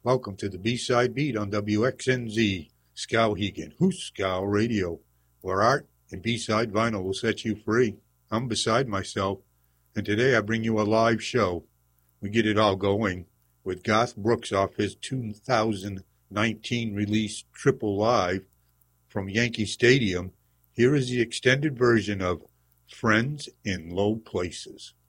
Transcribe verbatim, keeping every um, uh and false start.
Welcome to the B-Side Beat on W X N Z, Skowhegan, Hooskow Radio, where art and B-Side vinyl will set you free. I'm beside myself, and today I bring you a live show. We get it all going with Garth Brooks off his two thousand nineteen release Triple Live from Yankee Stadium. Here is the extended version of Friends in Low Places.